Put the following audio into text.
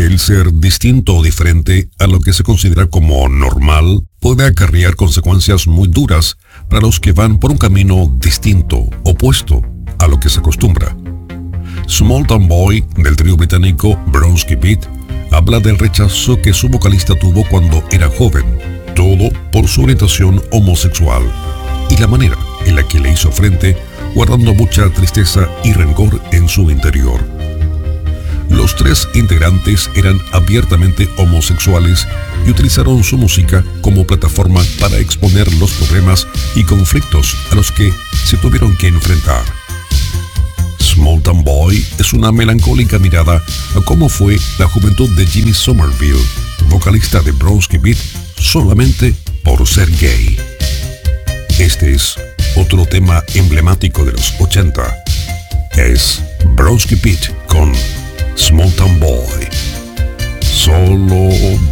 El ser distinto o diferente a lo que se considera como normal puede acarrear consecuencias muy duras para los que van por un camino distinto, opuesto a lo que se acostumbra. Small Town Boy, del trío británico Bronski Beat, habla del rechazo que su vocalista tuvo cuando era joven, todo por su orientación homosexual, y la manera en la que le hizo frente, guardando mucha tristeza y rencor en su interior. Los tres integrantes eran abiertamente homosexuales y utilizaron su música como plataforma para exponer los problemas y conflictos a los que se tuvieron que enfrentar. Small Town Boy es una melancólica mirada a cómo fue la juventud de Jimmy Somerville, vocalista de Bronski Beat, solamente por ser gay. Este es otro tema emblemático de los 80. Es Bronski Beat con Small Town Boy. Solo